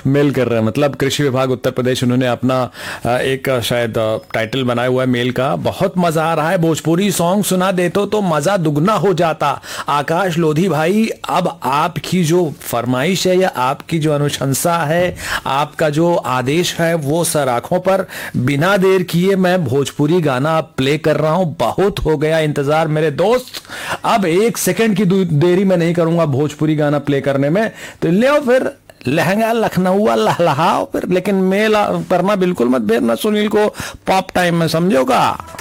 मेल कर रहे हैं, मतलब कृषि विभाग उत्तर प्रदेश, उन्होंने अपना एक शायद टाइटल बनाया हुआ है मेल का। बहुत मजा आ रहा है, भोजपुरी सॉन्ग सुना देते तो मजा दुगना हो जाता। आकाश लोधी भाई, अब आपकी जो फरमाइश है या आपकी जो अनुशंसा है, आपका जो आदेश है, वो सर आंखों पर। बिना देर किए मैं भोजपुरी गाना प्ले कर रहा हूं। बहुत हो गया इंतजार मेरे दोस्त, अब 1 सेकंड की देरी मैं नहीं करूंगा भोजपुरी गाना प्ले करने में। तो ले फिर लहंगा लखनऊ लहलहाओ फिर, लेकिन मेल करना बिल्कुल मत भेजना सुनील को पॉप टाइम में, समझोगा।